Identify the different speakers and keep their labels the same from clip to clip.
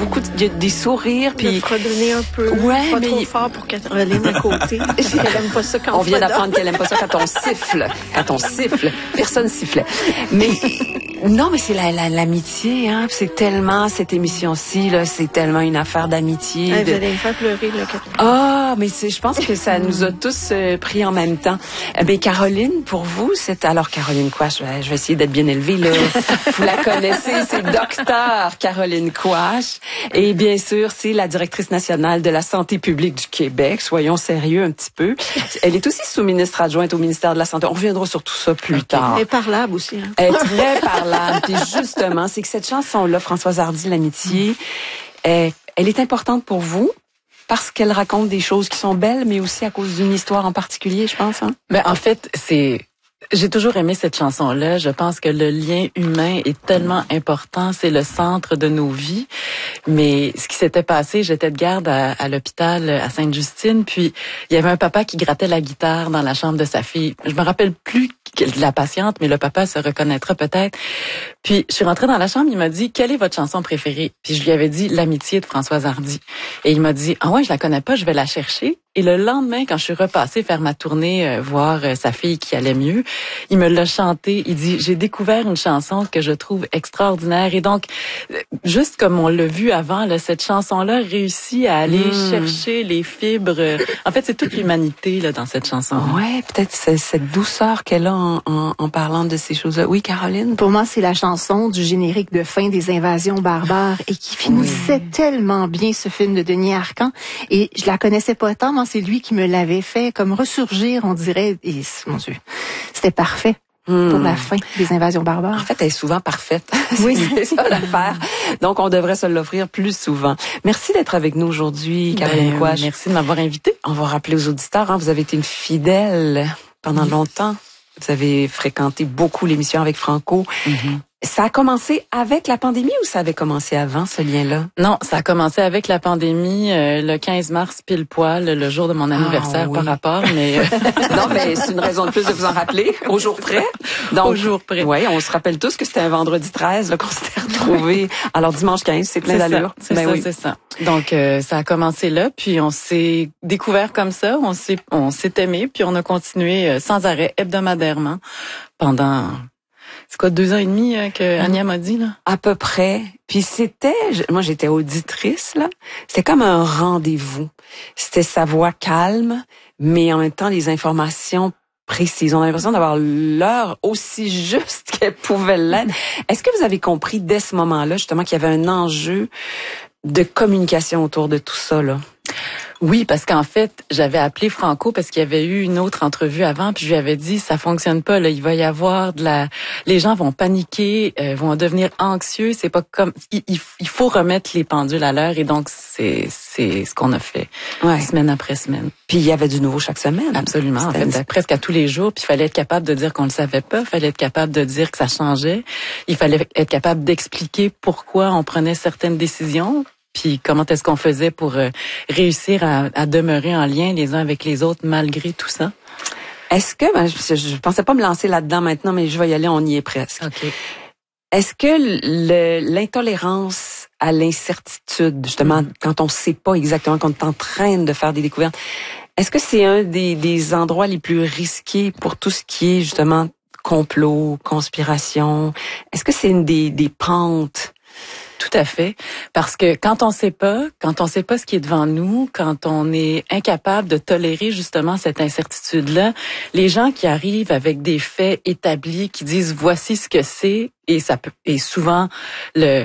Speaker 1: beaucoup, il y a des sourires, puis.
Speaker 2: Fredonner un peu.
Speaker 1: Ouais,
Speaker 2: pas
Speaker 1: mais
Speaker 2: trop fort pour Caroline à côté. Elle aime pas ça quand
Speaker 1: on vient d'apprendre qu'elle aime pas ça quand on siffle. Quand on siffle, personne sifflait. Mais non, mais c'est l'amitié, hein. C'est tellement cette émission-ci là, c'est tellement une affaire d'amitié.
Speaker 2: Vous allez me faire pleurer là.
Speaker 1: Ah, mais je pense que ça nous a tous pris en même temps. Ben Caroline, pour vous, c'est alors Caroline Quach. Je vais essayer d'être bien élevée là. Vous la connaissez, c'est Docteur Caroline Quach. Et bien sûr, c'est la directrice nationale de la santé publique du Québec. Soyons sérieux un petit peu. Elle est aussi sous-ministre adjointe au ministère de la Santé. On reviendra sur tout ça plus tard.
Speaker 2: Elle est parlable aussi. Hein?
Speaker 1: Elle est très parlable. Puis justement, c'est que cette chanson-là, Françoise Hardy, l'amitié, elle est importante pour vous. Parce qu'elle raconte des choses qui sont belles, mais aussi à cause d'une histoire en particulier, je pense. Hein?
Speaker 3: Ben en fait, j'ai toujours aimé cette chanson-là. Je pense que le lien humain est tellement important. C'est le centre de nos vies. Mais ce qui s'était passé, j'étais de garde à l'hôpital à Sainte-Justine, puis il y avait un papa qui grattait la guitare dans la chambre de sa fille. Je me rappelle plus de la patiente, mais le papa se reconnaîtra peut-être. Puis je suis rentrée dans la chambre, il m'a dit « Quelle est votre chanson préférée? » Puis je lui avais dit « L'amitié de Françoise Hardy ». Et il m'a dit « Ah ouais, je la connais pas, je vais la chercher ». Et le lendemain, quand je suis repassée faire ma tournée, voir sa fille qui allait mieux, il me l'a chantée. Il dit, j'ai découvert une chanson que je trouve extraordinaire. Et donc, juste comme on l'a vu avant, là, cette chanson-là réussit à aller chercher les fibres. En fait, c'est toute l'humanité là dans cette chanson.
Speaker 1: Ouais, peut-être cette douceur qu'elle a en parlant de ces choses-là. Oui, Caroline?
Speaker 2: Pour moi, c'est la chanson du générique de fin des Invasions barbares et qui finissait tellement bien ce film de Denis Arcand. Et je la connaissais pas tant, c'est lui qui me l'avait fait comme ressurgir, on dirait. Et mon Dieu, c'était parfait pour la fin des Invasions barbares.
Speaker 1: En fait, elle est souvent parfaite.
Speaker 2: Oui,
Speaker 1: c'est ça l'affaire. Donc, on devrait se l'offrir plus souvent. Merci d'être avec nous aujourd'hui, Caroline Quach.
Speaker 3: Merci de m'avoir invitée.
Speaker 1: On va rappeler aux auditeurs, hein, vous avez été une fidèle pendant longtemps. Vous avez fréquenté beaucoup l'émission avec Franco. Ça a commencé avec la pandémie ou ça avait commencé avant, ce lien-là?
Speaker 3: Non, ça a commencé avec la pandémie, le 15 mars, pile poil, le jour de mon anniversaire, par rapport, mais...
Speaker 1: Non, mais c'est une raison de plus de vous en rappeler, au jour près. Donc,
Speaker 3: au jour près.
Speaker 1: Oui, on se rappelle tous que c'était un vendredi 13 là, qu'on s'était retrouvés. Alors, dimanche 15, c'est plein d'allure.
Speaker 3: C'est ça. Donc, ça a commencé là, puis on s'est découvert comme ça, on s'est aimé, puis on a continué sans arrêt, hebdomadairement, pendant... C'est quoi, 2 ans et demi que Anya m'a dit, là?
Speaker 1: À peu près. Puis moi j'étais auditrice, là. C'était comme un rendez-vous. C'était sa voix calme, mais en même temps les informations précises. On a l'impression d'avoir l'heure aussi juste qu'elle pouvait l'être. Est-ce que vous avez compris dès ce moment-là, justement, qu'il y avait un enjeu de communication autour de tout ça, là?
Speaker 3: Oui, parce qu'en fait, j'avais appelé Franco parce qu'il y avait eu une autre entrevue avant, puis je lui avais dit ça fonctionne pas là, il va y avoir les gens vont paniquer, vont devenir anxieux, c'est pas comme il faut remettre les pendules à l'heure et donc c'est ce qu'on a fait semaine après semaine.
Speaker 1: Puis il y avait du nouveau chaque semaine.
Speaker 3: Absolument, en fait, presque à tous les jours, puis il fallait être capable de dire qu'on le savait pas, il fallait être capable de dire que ça changeait, il fallait être capable d'expliquer pourquoi on prenait certaines décisions. Puis comment est-ce qu'on faisait pour réussir à demeurer en lien les uns avec les autres malgré tout ça?
Speaker 1: Est-ce que, je pensais pas me lancer là-dedans maintenant, mais je vais y aller, on y est presque.
Speaker 3: Okay.
Speaker 1: Est-ce que l'intolérance à l'incertitude, justement, quand on sait pas exactement, quand on est en train de faire des découvertes, est-ce que c'est un des endroits les plus risqués pour tout ce qui est, justement, complot, conspiration? Est-ce que c'est une des pentes?
Speaker 3: Tout à fait, parce que quand on sait pas ce qui est devant nous, quand on est incapable de tolérer justement cette incertitude-là, les gens qui arrivent avec des faits établis, qui disent voici ce que c'est, et souvent le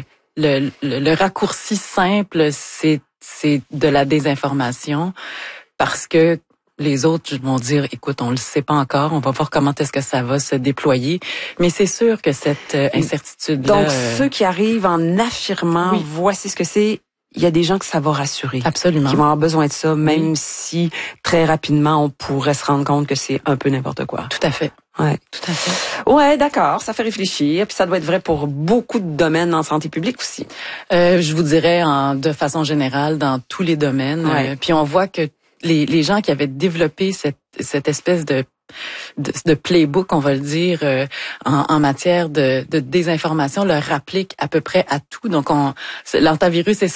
Speaker 3: raccourci simple, c'est de la désinformation, parce que les autres vont dire, écoute, on le sait pas encore, on va voir comment est-ce que ça va se déployer. Mais c'est sûr que cette incertitude-là...
Speaker 1: Donc, ceux qui arrivent en affirmant, voici ce que c'est, il y a des gens que ça va rassurer.
Speaker 3: Absolument.
Speaker 1: Qui vont avoir besoin de ça, même si très rapidement, on pourrait se rendre compte que c'est un peu n'importe quoi.
Speaker 3: Tout à fait.
Speaker 1: Ouais.
Speaker 3: Tout à fait.
Speaker 1: Ouais, d'accord, ça fait réfléchir, puis ça doit être vrai pour beaucoup de domaines en santé publique aussi.
Speaker 3: Je vous dirais de façon générale dans tous les domaines. Puis on voit que les gens qui avaient développé cette espèce de playbook, on va le dire, en matière de désinformation, leur appliquent à peu près à tout. Donc, l'antivirus est